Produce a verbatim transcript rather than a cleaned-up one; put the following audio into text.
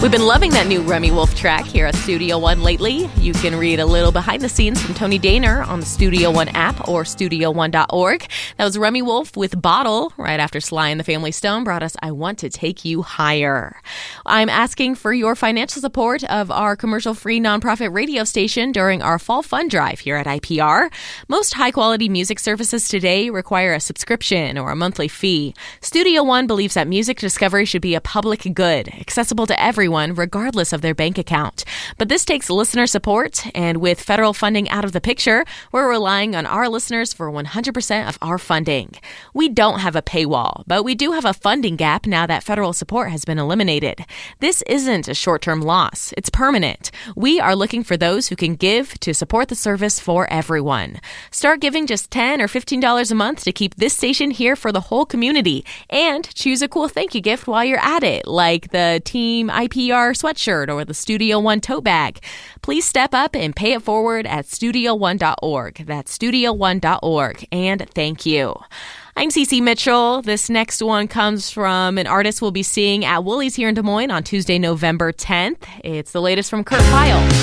We've been loving that new Remy Wolf track here at Studio One lately. You can read a little behind the scenes from Tony Daner on the Studio One app or studio one dot org. That was Remy Wolf with Bottle, right after Sly and the Family Stone brought us I Want to Take You Higher. I'm asking for your financial support of our commercial-free nonprofit radio station during our fall fund drive here at I P R. Most high-quality music services today require a subscription or a monthly fee. Studio One believes that music discovery should be a public good, accessible to everyone, regardless of their bank account. But this takes listener support, and with federal funding out of the picture, we're relying on our listeners for one hundred percent of our funding. We don't have a paywall, but we do have a funding gap now that federal support has been eliminated. This isn't a short-term loss. It's permanent. We are looking for those who can give to support the service for everyone. Start giving just ten dollars or fifteen dollars a month to keep this station here for the whole community, and choose a cool thank you gift while you're at it, like the Team I P R sweatshirt or the Studio One tote bag. Please step up and pay it forward at studio one dot org. That's studio one dot org. And thank you. I'm Cece Mitchell. This next one comes from an artist we'll be seeing at Woolies here in Des Moines on Tuesday, November tenth. It's the latest from Kurt Vile.